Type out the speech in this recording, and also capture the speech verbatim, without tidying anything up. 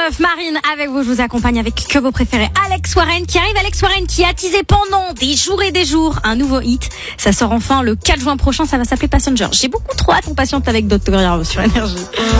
neuf, Marine avec vous, je vous accompagne avec que vos préférés. Alex Warren qui arrive, Alex Warren qui a teasé pendant des jours et des jours un nouveau hit. Ça sort enfin le quatre juin prochain, ça va s'appeler Passenger. J'ai beaucoup trop hâte, on patiente avec docteur Garbo sur Énergie.